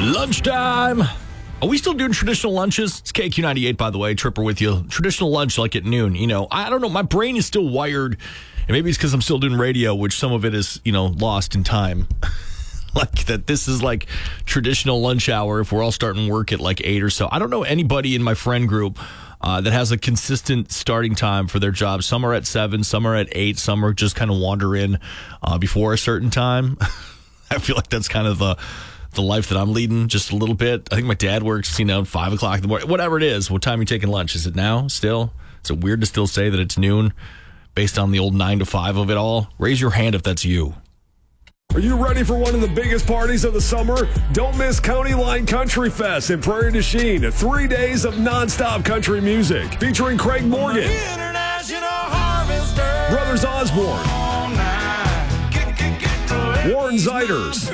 Lunchtime. Are we still doing traditional lunches? It's KQ98, by the way. Tripper with you. Traditional lunch like at noon. You know, I don't know. My brain is still wired. And maybe it's because I'm still doing radio, which some of it is, lost in time. Like that this is like traditional lunch hour if we're all starting work at like 8 or so. I don't know anybody in my friend group that has a consistent starting time for their job. Some are at 7, some are at 8, some are just kind of wander in before a certain time. I feel like that's kind of the life that I'm leading just a little bit. I think my dad works, 5 o'clock in the morning, whatever it is. What time are you taking lunch? Is it now still? Is it weird to still say that it's noon based on the old 9 to 5 of it all? Raise your hand if that's you. Are you ready for one of the biggest parties of the summer? Don't miss County Line Country Fest in Prairie du Chien. 3 days of nonstop country music featuring Craig Morgan, Brothers Osborne, Warren Zeiders,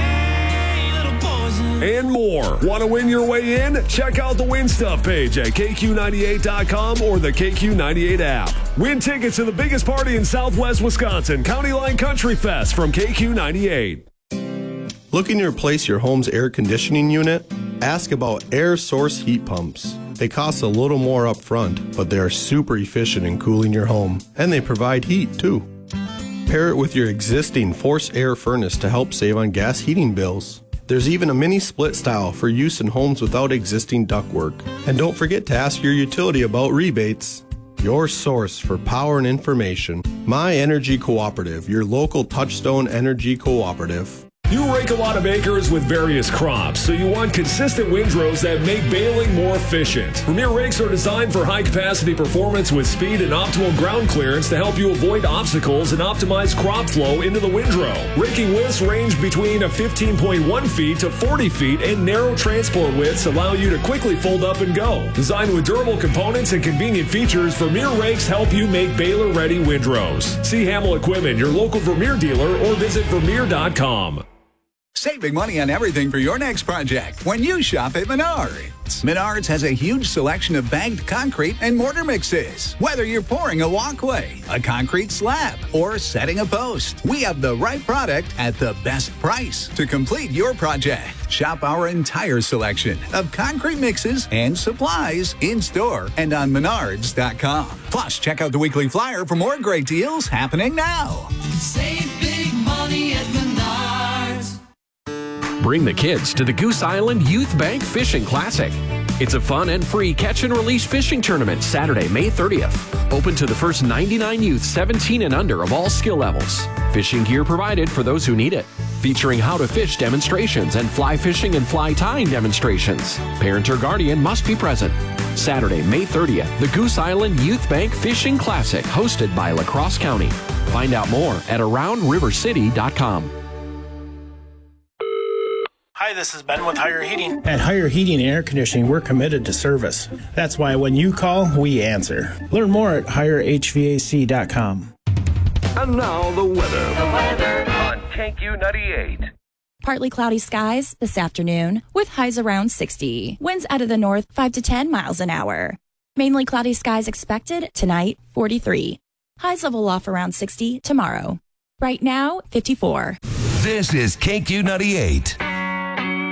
and more. Want to win your way in? Check out the Win Stuff page at KQ98.com or the KQ98 app. Win tickets to the biggest party in Southwest Wisconsin, County Line Country Fest from KQ98. Looking to replace your home's air conditioning unit? Ask about air source heat pumps. They cost a little more up front, but they are super efficient in cooling your home, and they provide heat too. Pair it with your existing forced air furnace to help save on gas heating bills. There's even a mini split style for use in homes without existing ductwork. And don't forget to ask your utility about rebates. Your source for power and information. My Energy Cooperative, your local Touchstone Energy Cooperative. You rake a lot of acres with various crops, so you want consistent windrows that make baling more efficient. Premier rakes are designed for high-capacity performance with speed and optimal ground clearance to help you avoid obstacles and optimize crop flow into the windrow. Raking widths range between 15.1 feet to 40 feet, and narrow transport widths allow you to quickly fold up and go. Designed with durable components and convenient features, Vermeer rakes help you make baler-ready windrows. See Hamill Equipment, your local Vermeer dealer, or visit Vermeer.com. Save big money on everything for your next project when you shop at Menards. Menards has a huge selection of bagged concrete and mortar mixes. Whether you're pouring a walkway, a concrete slab, or setting a post, we have the right product at the best price to complete your project. Shop our entire selection of concrete mixes and supplies in-store and on Menards.com. Plus, check out the weekly flyer for more great deals happening now. Save big money at Menards. Bring the kids to the Goose Island Youth Bank Fishing Classic. It's a fun and free catch and release fishing tournament Saturday, May 30th. Open to the first 99 youth 17 and under of all skill levels. Fishing gear provided for those who need it. Featuring how to fish demonstrations and fly fishing and fly tying demonstrations. Parent or guardian must be present. Saturday, May 30th, the Goose Island Youth Bank Fishing Classic, hosted by La Crosse County. Find out more at AroundRiverCity.com. Hi, this is Ben with Higher Heating. At Higher Heating and Air Conditioning, we're committed to service. That's why when you call, we answer. Learn more at HigherHVAC.com. And now the weather. On KQ98. Partly cloudy skies this afternoon with highs around 60. Winds out of the north 5 to 10 miles an hour. Mainly cloudy skies expected tonight, 43. Highs level off around 60 tomorrow. Right now, 54. This is KQ98.